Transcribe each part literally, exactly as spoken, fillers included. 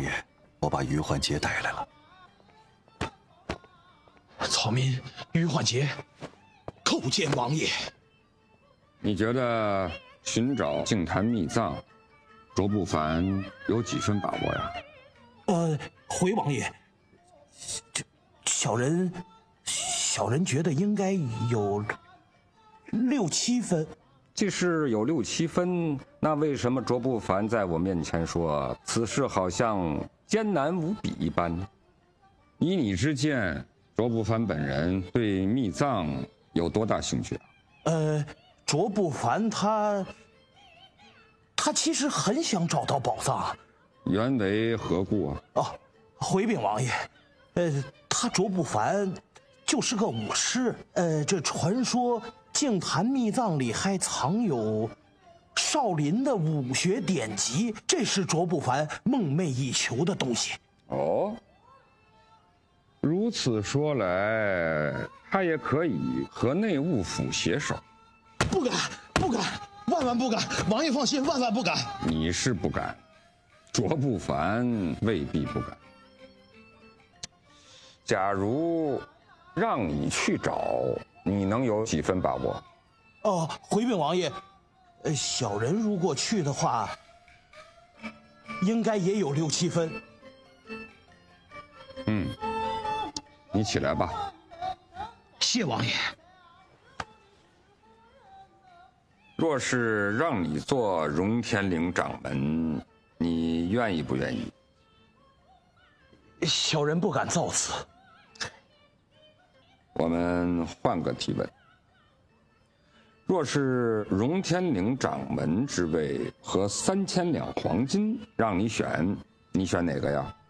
王爷，我把于焕杰带来了。 草民于焕杰叩见王爷。 你觉得寻找净坛秘藏，卓不凡有几分把握呀？ 呃，回王爷，这小人小人觉得应该有六七分。 即使有六七分，那为什么卓不凡在我面前说此事好像艰难无比一般呢？以你之见，卓不凡本人对秘藏有多大兴趣啊？ 呃，卓不凡他他其实很想找到宝藏。 原为何故啊？ 哦，回禀王爷，呃，他卓不凡就是个武师。呃，这传说净坛秘藏里还藏有少林的武学典籍，这是卓不凡梦寐以求的东西。 哦，如此说来，他也可以和内务府携手。 不敢，不敢，万万不敢！王爷放心，万万不敢。 你是不敢，卓不凡未必不敢。假如让你去找，你能有几分把握？ 哦，回禀王爷，呃，小人如果去的话，应该也有六七分。 嗯，你起来吧。 谢王爷。 若是让你做荣天陵掌门，你愿意不愿意？ 小人不敢造次。 我们换个提问。若是荣天陵掌门之位和三千两黄金让你选，你选哪个呀？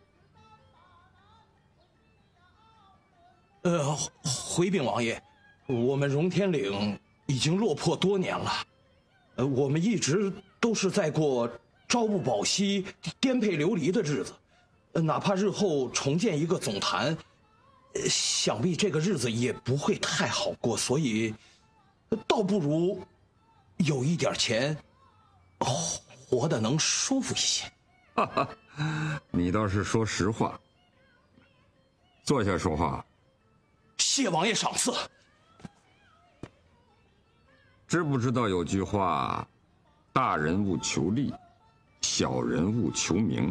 呃，回禀王爷，我们荣天岭已经落魄多年了，呃，我们一直都是在过朝不保夕、颠沛流离的日子，呃，哪怕日后重建一个总坛，呃，想必这个日子也不会太好过，所以，倒不如有一点钱，活得能舒服一些。 哈哈，你倒是说实话。坐下说话。 谢王爷赏赐。 知不知道有句话，大人勿求利，小人勿求名。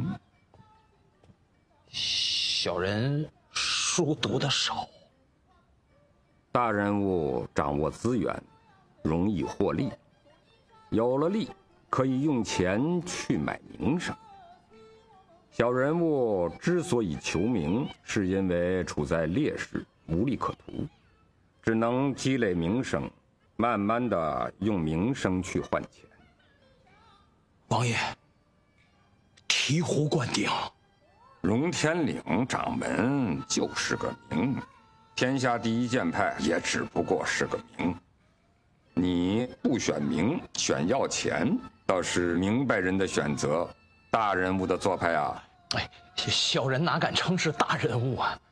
小人书读得少。 大人物掌握资源，容易获利，有了利可以用钱去买名声。小人物之所以求名，是因为处在劣势，无利可图，只能积累名声，慢慢的用名声去换钱。 王爷，醍醐灌顶。 荣天岭掌门就是个名，天下第一剑派也只不过是个名。你不选名，选要钱，倒是明白人的选择，大人物的做派啊。 哎，小人哪敢称是大人物啊！